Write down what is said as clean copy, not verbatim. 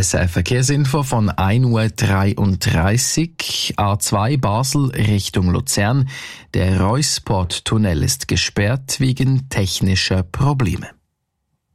SRF Verkehrsinfo von 1:33 Uhr, A2 Basel Richtung Luzern. Der Reusport-Tunnel ist gesperrt wegen technischer Probleme.